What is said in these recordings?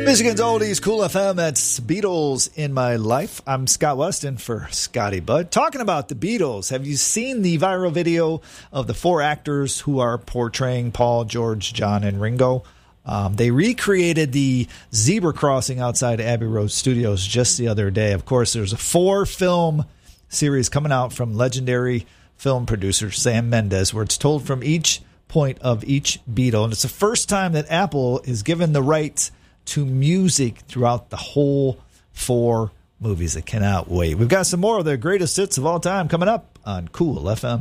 Michigan's Oldies, Cool FM. That's Beatles in My Life. I'm Scott Weston for Scotty Bud. Talking about the Beatles, have you seen the viral video of the four actors who are portraying Paul, George, John, and Ringo? They recreated the zebra crossing outside Abbey Road Studios just the other day. Of course, there's a 4-film series coming out from legendary film producer Sam Mendes, where it's told from each point of each Beatle. And it's the first time that Apple is given the rights to music throughout the whole 4 movies. I cannot wait. We've got some more of the greatest hits of all time coming up on Cool FM.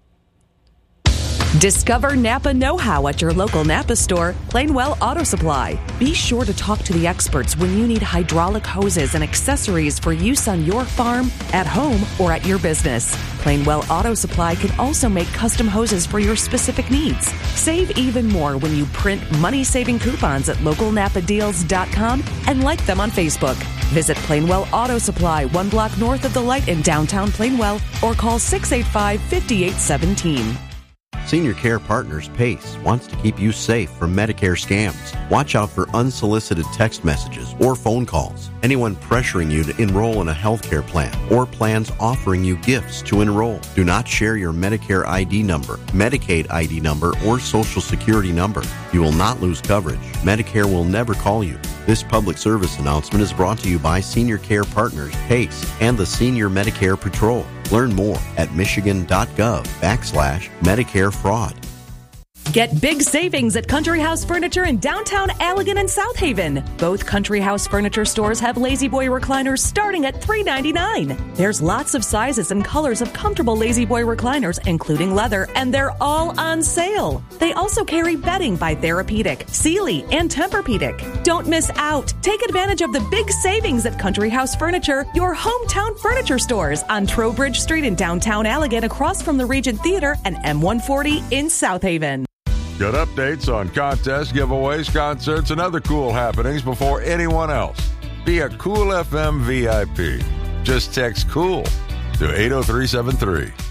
Discover Napa know-how at your local Napa store, Plainwell Auto Supply. Be sure to talk to the experts when you need hydraulic hoses and accessories for use on your farm, at home, or at your business. Plainwell Auto Supply can also make custom hoses for your specific needs. Save even more when you print money-saving coupons at localnapadeals.com and like them on Facebook. Visit Plainwell Auto Supply, 1 block north of the light in downtown Plainwell, or call 685-5817. Senior Care Partners PACE wants to keep you safe from Medicare scams. Watch out for unsolicited text messages or phone calls. Anyone pressuring you to enroll in a healthcare plan or plans offering you gifts to enroll. Do not share your Medicare ID number, Medicaid ID number, or Social Security number. You will not lose coverage. Medicare will never call you. This public service announcement is brought to you by Senior Care Partners PACE and the Senior Medicare Patrol. Learn more at michigan.gov/Medicare fraud. Get big savings at Country House Furniture in downtown Allegan and South Haven. Both Country House Furniture stores have Lazy Boy recliners starting at $399. There's lots of sizes and colors of comfortable Lazy Boy recliners, including leather, and they're all on sale. They also carry bedding by Therapeutic, Sealy, and Tempur-Pedic. Don't miss out. Take advantage of the big savings at Country House Furniture, your hometown furniture stores on Trowbridge Street in downtown Allegan, across from the Regent Theater, and M140 in South Haven. Get updates on contests, giveaways, concerts, and other cool happenings before anyone else. Be a Cool FM VIP. Just text COOL to 80373.